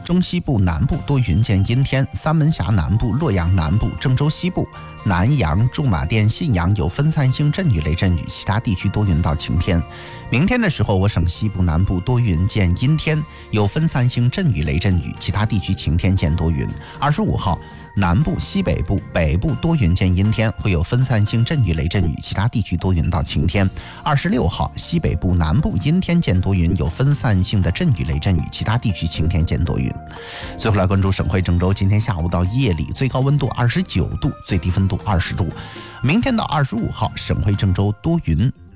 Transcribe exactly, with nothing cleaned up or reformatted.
中西部南部多云见阴天，三门峡南部、洛阳南部、郑州西部、南阳、驻马店、信阳有分散性阵雨雷阵雨，其他地区多云到晴天。明天的时候，我省西部南部多云见阴天，有分散性阵雨雷阵雨，其他地区晴天见多云。二十五号，南部、西北部、北部多云见阴天，会有分散性阵雨雷阵雨，其他地区多云到晴天。二十六号，西北部、南部阴天见多云，有分散性的阵雨雷阵雨，其他地区晴天见多云。最后来关注省会郑州，今天下午到夜里最高温度二十九度，最低温度二十度。明天到二十五号，省会郑州多云。